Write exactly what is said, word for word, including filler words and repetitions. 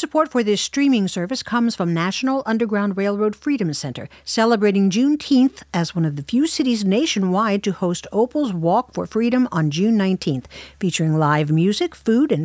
support for this streaming service comes from National Underground Railroad Freedom Center, celebrating Juneteenth as one of the few cities nationwide to host Opal's Walk for Freedom on June nineteenth, featuring live music, food, and